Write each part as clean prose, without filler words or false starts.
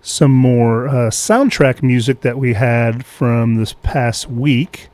some more soundtrack music that we had from this past week.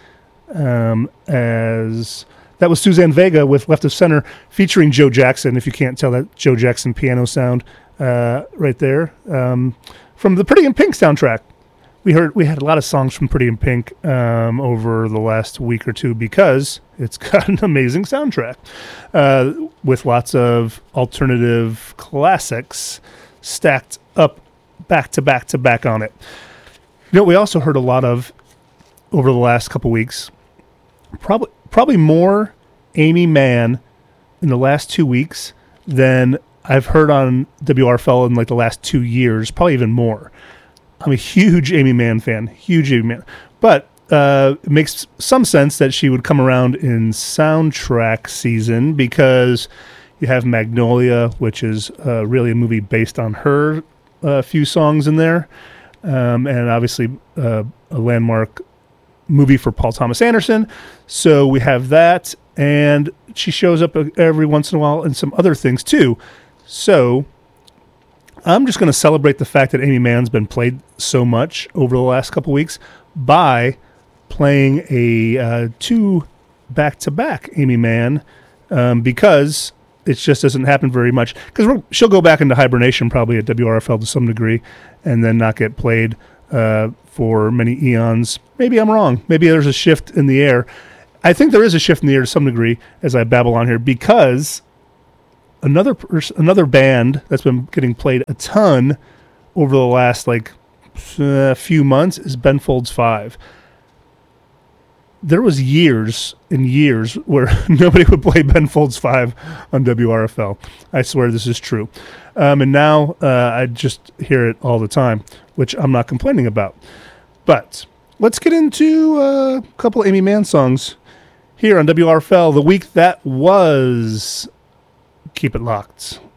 As that was Suzanne Vega with Left of Center featuring Joe Jackson. If you can't tell, that Joe Jackson piano sound right there from the Pretty in Pink soundtrack. We had a lot of songs from Pretty in Pink over the last week or two because it's got an amazing soundtrack with lots of alternative classics stacked up back to back to back on it. You know, we also heard a lot of over the last couple weeks, probably more Aimee Mann in the last 2 weeks than I've heard on WRFL in like the last 2 years, probably even more. I'm a huge Aimee Mann fan, huge Aimee Mann. But it makes some sense that she would come around in soundtrack season because you have Magnolia, which is really a movie based on her few songs in there. And obviously a landmark movie for Paul Thomas Anderson. So we have that. And she shows up every once in a while in some other things too. So I'm just going to celebrate the fact that Aimee Mann's been played so much over the last couple weeks by playing a 2 back-to-back Aimee Mann because it just doesn't happen very much. Because she'll go back into hibernation probably at WRFL to some degree and then not get played for many eons. Maybe I'm wrong. Maybe there's a shift in the air. I think there is a shift in the air to some degree as I babble on here because another band that's been getting played a ton over the last few months is Ben Folds 5. There was years and years where nobody would play Ben Folds 5 on WRFL. I swear this is true. And now I just hear it all the time, which I'm not complaining about. But let's get into a couple Aimee Mann songs here on WRFL the week that was. Keep it locked.